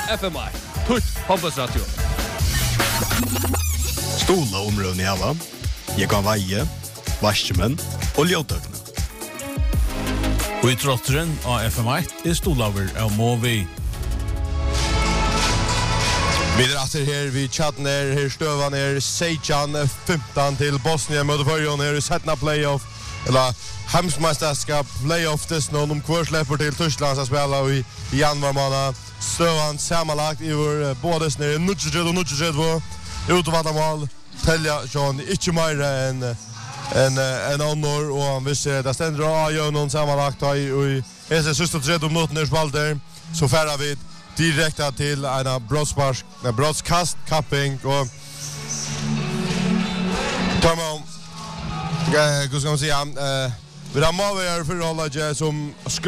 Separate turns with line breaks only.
FMI. Tutt Hobbesradio.
Stola områden i hava. Jeg kan veie, vaskjemenn og ljøtøkene.
Og i trotteren av FM1 stolaver av Movi.
Videre atter her vid chatten her støvan Seijan 15 til Bosnien møter Førjon her i setna playoff eller hemsmeisterskap playoff des nå kvar släpper till Tyskland att spela i januari månad støvan sammanlagt i vår både snär nutjet och nutjet var utvalda mål tälja John inte mer en honor och han visste det ständer av gör någon sammanlagt i är sista 3 minuter spalter så färra vi direkt till en broadcast capping och Tomo hur ska man säga vi har mål för alla som